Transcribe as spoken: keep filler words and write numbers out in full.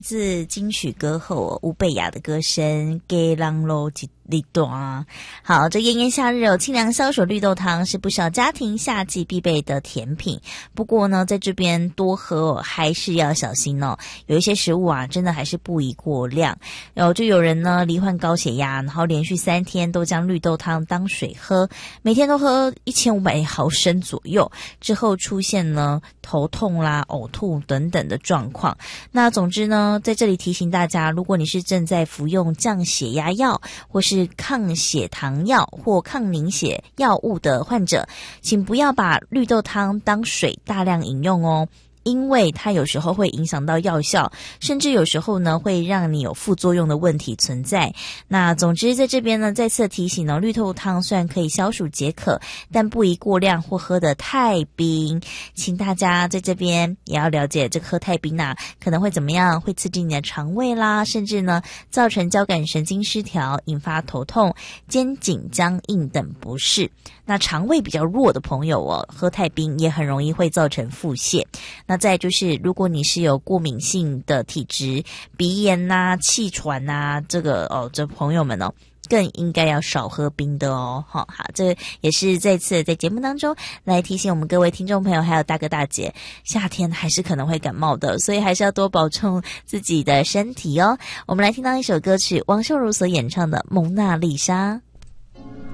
自金曲歌后吴蓓雅的歌声给人路一里段。好，这炎炎夏日哦，清凉消暑绿豆汤是不少家庭夏季必备的甜品。不过呢，在这边多喝哦，还是要小心哦。有一些食物啊，真的还是不宜过量。然后就有人呢罹患高血压，然后连续三天都将绿豆汤当水喝，每天都喝一千五百毫升左右，之后出现呢头痛啦、呕吐等等的状况。那总之呢，在这里提醒大家，如果你是正在服用降血压药或是抗血糖药或抗凝血药物的患者，请不要把绿豆汤当水大量饮用哦。因为它有时候会影响到药效，甚至有时候呢会让你有副作用的问题存在。那总之在这边呢再次提醒呢，绿豆汤虽然可以消暑解渴，但不宜过量或喝得太冰。请大家在这边也要了解，这个喝太冰啊可能会怎么样，会刺激你的肠胃啦，甚至呢造成交感神经失调，引发头痛、肩颈僵硬等不适。那肠胃比较弱的朋友哦，喝太冰也很容易会造成腹泻。那再就是，如果你是有过敏性的体质，鼻炎呐、气喘呐，这个哦，这朋友们哦，更应该要少喝冰的哦。好，好，这也是再次在节目当中来提醒我们各位听众朋友，还有大哥大姐，夏天还是可能会感冒的，所以还是要多保重自己的身体哦。我们来听到一首歌曲，王秀茹所演唱的《蒙娜丽莎》。